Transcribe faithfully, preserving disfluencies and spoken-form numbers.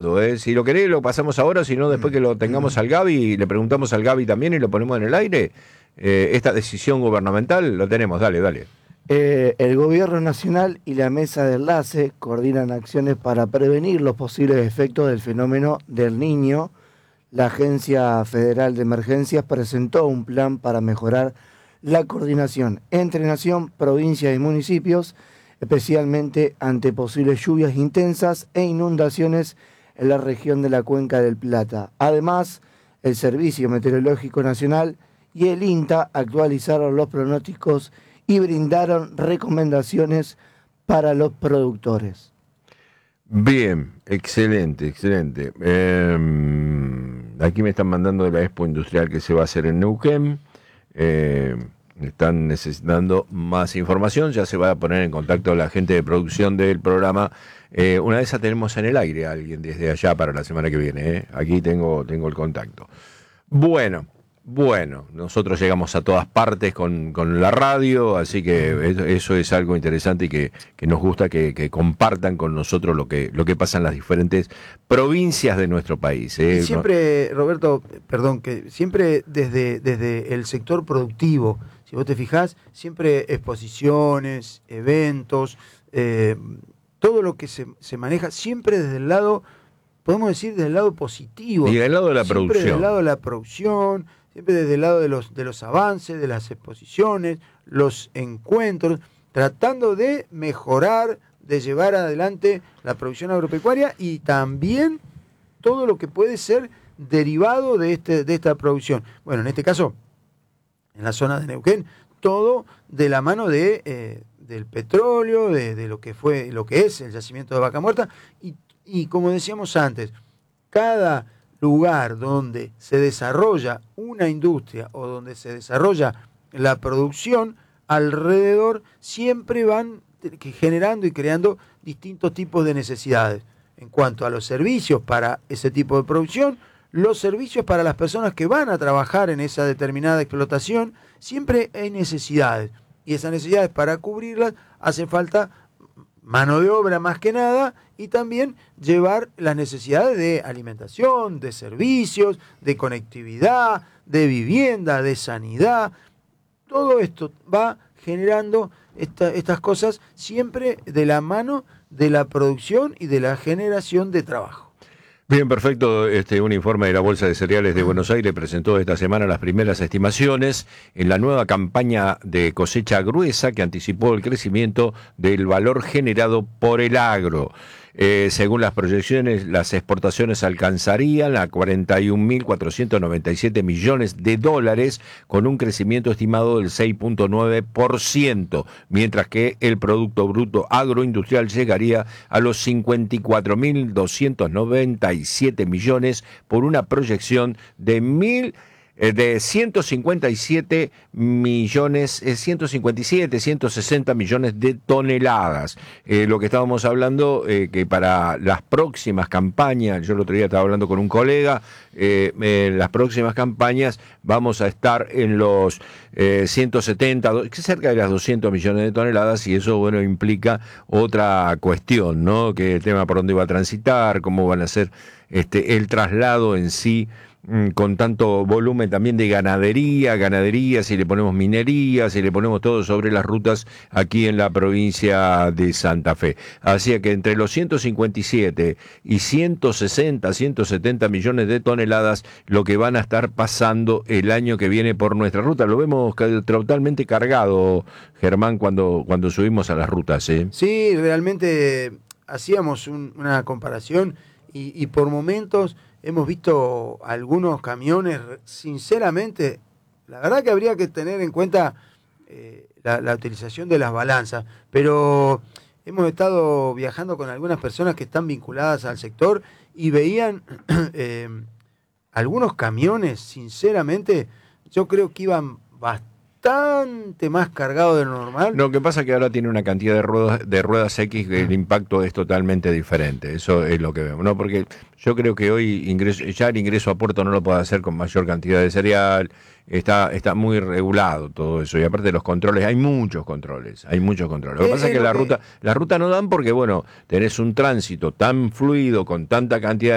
complicado, ¿eh? Si lo querés lo pasamos ahora, si no después que lo tengamos al Gaby, le preguntamos al Gaby también y lo ponemos en el aire. Eh, esta decisión gubernamental lo tenemos, dale, dale. Eh, el Gobierno Nacional y la Mesa de Enlace coordinan acciones para prevenir los posibles efectos del fenómeno del Niño. La Agencia Federal de Emergencias presentó un plan para mejorar la coordinación entre nación, provincias y municipios, especialmente ante posibles lluvias intensas e inundaciones en la región de la Cuenca del Plata. Además, el Servicio Meteorológico Nacional y el INTA actualizaron los pronósticos y brindaron recomendaciones para los productores. Bien, excelente, excelente. Eh, aquí me están mandando de la Expo Industrial que se va a hacer en Neuquén. Eh, están necesitando más información. Ya se va a poner en contacto la gente de producción del programa. Eh, una vez ya tenemos en el aire a alguien desde allá para la semana que viene. ¿eh? Aquí tengo, tengo el contacto. Bueno. Bueno, nosotros llegamos a todas partes con, con la radio, así que eso, eso es algo interesante y que, que nos gusta que, que compartan con nosotros lo que, lo que pasa en las diferentes provincias de nuestro país. ¿eh? Y siempre, Roberto, perdón, que siempre desde, desde el sector productivo, si vos te fijás, siempre exposiciones, eventos, eh, todo lo que se, se maneja, siempre desde el lado, podemos decir, desde el lado positivo. Y del lado de la siempre producción. Desde el lado de la producción, siempre desde el lado de los, de los avances, de las exposiciones, los encuentros, tratando de mejorar, de llevar adelante la producción agropecuaria y también todo lo que puede ser derivado de, este, de esta producción. Bueno, en este caso, en la zona de Neuquén, todo de la mano de, eh, del petróleo, de, de lo que fue, lo que es el yacimiento de Vaca Muerta, y, y como decíamos antes, cada lugar donde se desarrolla una industria o donde se desarrolla la producción, alrededor siempre van generando y creando distintos tipos de necesidades. En cuanto a los servicios para ese tipo de producción, los servicios para las personas que van a trabajar en esa determinada explotación, siempre hay necesidades. Y esas necesidades, para cubrirlas, hace falta mano de obra más que nada, y también llevar las necesidades de alimentación, de servicios, de conectividad, de vivienda, de sanidad. Todo esto va generando esta, estas cosas siempre de la mano de la producción y de la generación de trabajo. Bien, perfecto. Este, un informe de la Bolsa de Cereales de Buenos Aires presentó esta semana las primeras estimaciones en la nueva campaña de cosecha gruesa que anticipó el crecimiento del valor generado por el agro. Eh, según las proyecciones, las exportaciones alcanzarían a cuarenta y un mil cuatrocientos noventa y siete millones de dólares, con un crecimiento estimado del seis punto nueve por ciento, mientras que el Producto Bruto Agroindustrial llegaría a los cincuenta y cuatro mil doscientos noventa y siete millones, por una proyección de mil de ciento cincuenta y siete millones, eh, ciento cincuenta y siete, ciento sesenta millones de toneladas. Eh, lo que estábamos hablando, eh, que para las próximas campañas, yo el otro día estaba hablando con un colega, eh, eh, las próximas campañas vamos a estar en los eh, ciento setenta, cerca de las doscientos millones de toneladas, y eso, bueno, implica otra cuestión, ¿no? Que el tema por dónde va a transitar, cómo van a ser este, el traslado en sí, con tanto volumen también de ganadería, ganadería, si le ponemos minería, si le ponemos todo sobre las rutas aquí en la provincia de Santa Fe. Así que entre los ciento cincuenta y siete y ciento sesenta, ciento setenta millones de toneladas, lo que van a estar pasando el año que viene por nuestra ruta. Lo vemos totalmente cargado, Germán, cuando, cuando subimos a las rutas, ¿eh? Sí, realmente hacíamos un, una comparación y, y por momentos hemos visto algunos camiones, sinceramente, la verdad que habría que tener en cuenta eh, la, la utilización de las balanzas, pero hemos estado viajando con algunas personas que están vinculadas al sector y veían eh, algunos camiones, sinceramente, yo creo que iban bastante más cargados de lo normal. Lo que pasa es que ahora tiene una cantidad de ruedas, de ruedas X, que el impacto es totalmente diferente. Eso es lo que vemos, ¿no? Porque yo creo que hoy ingreso, ya el ingreso a puerto no lo puede hacer con mayor cantidad de cereal. Está, está muy regulado todo eso. Y aparte de los controles, hay muchos controles, hay muchos controles. Lo que pasa es que la ruta, la ruta no dan porque, bueno, tenés un tránsito tan fluido, con tanta cantidad de